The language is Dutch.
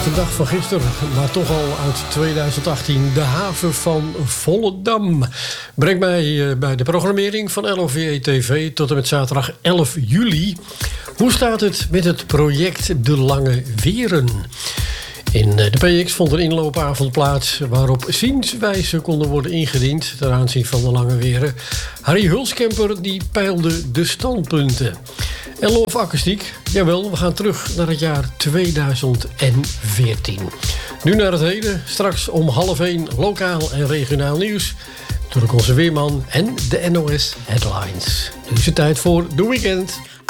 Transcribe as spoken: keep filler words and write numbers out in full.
De dag van gisteren, maar toch al uit tweeduizend achttien. De haven van Volendam brengt mij bij de programmering van L O V E T V tot en met zaterdag elf juli. Hoe staat het met het project De Lange Weren? In de P X vond een inloopavond plaats waarop zienswijzen konden worden ingediend ten aanzien van de Lange Weren. Harry Hulskemper die peilde de standpunten. En Loof Akoestiek, jawel, we gaan terug naar het jaar tweeduizend veertien. Nu naar het heden, straks om half één lokaal en regionaal nieuws. Natuurlijk onze weerman en de N O S Headlines. Nu is het tijd voor The Weekend.